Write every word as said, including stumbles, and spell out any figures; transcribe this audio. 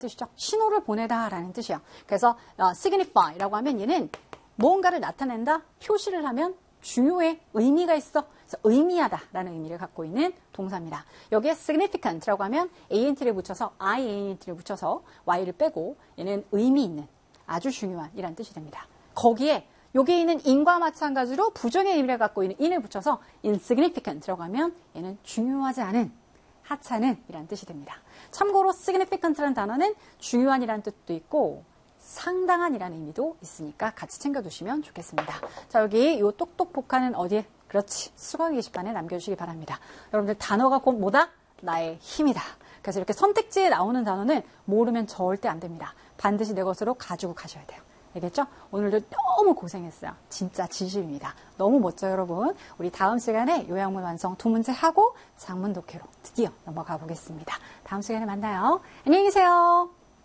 뜻이죠. 신호를 보내다라는 뜻이에요. 그래서 어, signify라고 하면 얘는 무언가를 나타낸다, 표시를 하면 중요해, 의미가 있어. 그래서 의미하다라는 의미를 갖고 있는 동사입니다. 여기에 significant라고 하면 ant를 붙여서 iant를 붙여서 y를 빼고 얘는 의미 있는, 아주 중요한이라는 뜻이 됩니다. 거기에 여기에 있는 in과 마찬가지로 부정의 의미를 갖고 있는 in을 붙여서 insignificant라고 하면 얘는 중요하지 않은, 하찮은 이라는 뜻이 됩니다. 참고로 significant라는 단어는 중요한이라는 뜻도 있고 상당한이라는 의미도 있으니까 같이 챙겨두시면 좋겠습니다. 자, 여기 이 똑똑복화는 어디에? 그렇지, 수강 게시판에 남겨주시기 바랍니다. 여러분들 단어가 곧 뭐다? 나의 힘이다. 그래서 이렇게 선택지에 나오는 단어는 모르면 절대 안 됩니다. 반드시 내 것으로 가지고 가셔야 돼요. 알겠죠? 오늘도 너무 고생했어요. 진짜 진심입니다. 너무 멋져요, 여러분. 우리 다음 시간에 요약문 완성 두 문제 하고 장문 독해로 드디어 넘어가 보겠습니다. 다음 시간에 만나요. 안녕히 계세요.